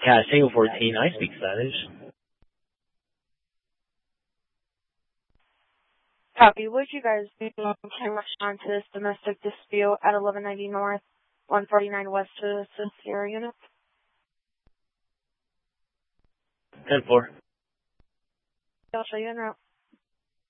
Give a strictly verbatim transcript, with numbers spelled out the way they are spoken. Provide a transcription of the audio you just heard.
Cat Tango fourteen, I speak Spanish. Copy. Would you guys be willing to respond to this domestic dispute at eleven ninety North, one forty-nine West to assist your unit? ten four. I'll show you en route.